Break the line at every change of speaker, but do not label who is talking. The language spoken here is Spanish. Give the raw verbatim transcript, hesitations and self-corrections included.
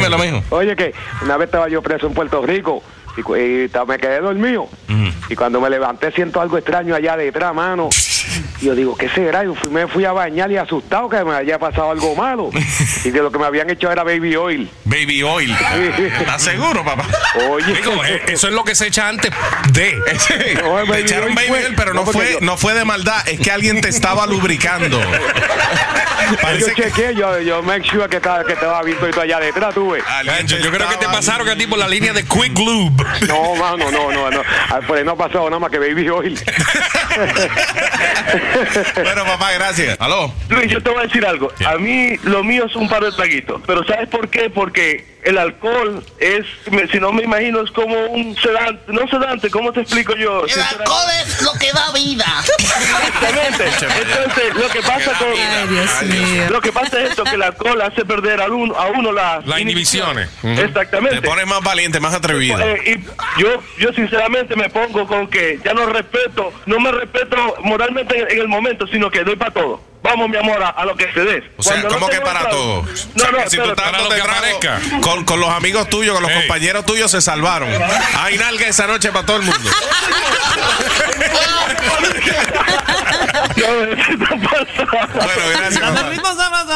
dímelo, mijo.
Oye, que una vez estaba yo preso en Puerto Rico y, y me quedé dormido. Uh-huh. Y cuando me levanté siento algo extraño allá detrás, mano. Y yo digo, ¿qué será? Y me fui a bañar y asustado que me haya pasado algo malo. Y que lo que me habían hecho era baby oil.
Baby oil. ¿Estás seguro, papá?
Oye. Digo, eso es lo que se echa antes de.
No, te echaron baby oil, pero no, no fue, yo... no fue de maldad. Es que alguien te estaba lubricando.
Parece yo chequeé, yo, yo make sure que estaba, que estaba bien todo allá detrás, tuve.
Yo, yo creo que te pasaron a ti por la línea de Quick Lube.
No, mano, no, no, no. Por ahí no ha pasado nada más que baby oil.
Bueno, papá, gracias. Aló.
Luis, yo te voy a decir algo. A mí, lo mío es un par de traguitos. Pero ¿sabes por qué? Porque el alcohol es, si no me imagino, es como un sedante. No sedante, ¿cómo te explico yo?
El alcohol es lo que da vida.
Exactamente. Entonces, lo que pasa con...
Ay, Dios mío.
Lo que pasa es esto, que el alcohol hace perder a uno, a uno las...
Las inhibiciones.
Uh-huh. Exactamente.
Te pones más valiente, más atrevido.
Eh, y yo, yo sinceramente me pongo con que ya no respeto, no me respeto moralmente en, en el momento, sino que doy para todo. Vamos, mi amor, a, a lo que se dé.
O sea,
Cuando
¿cómo
no
que para
trago,
todo?
No,
o sea,
no,
que si tú estás dando trago, con, con los amigos tuyos, con los hey. compañeros tuyos, se salvaron. Hay nalga esa noche para todo el mundo.
No, no pasa.
Bueno, gracias.